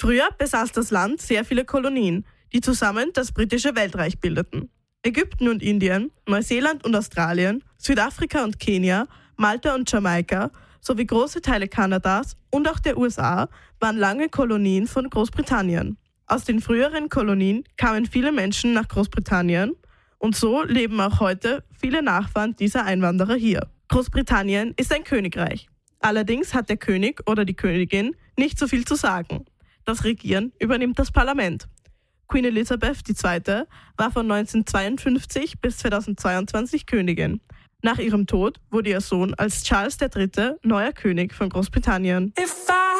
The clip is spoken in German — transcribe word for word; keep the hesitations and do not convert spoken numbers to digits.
Früher besaß das Land sehr viele Kolonien, die zusammen das britische Weltreich bildeten. Ägypten und Indien, Neuseeland und Australien, Südafrika und Kenia, Malta und Jamaika sowie große Teile Kanadas und auch der U S A waren lange Kolonien von Großbritannien. Aus den früheren Kolonien kamen viele Menschen nach Großbritannien und so leben auch heute viele Nachfahren dieser Einwanderer hier. Großbritannien ist ein Königreich. Allerdings hat der König oder die Königin nicht so viel zu sagen. Das Regieren übernimmt das Parlament. Queen Elizabeth die Zweite war von neunzehnhundertzweiundfünfzig bis zweitausendzweiundzwanzig Königin. Nach ihrem Tod wurde ihr Sohn als Charles der Dritte neuer König von Großbritannien.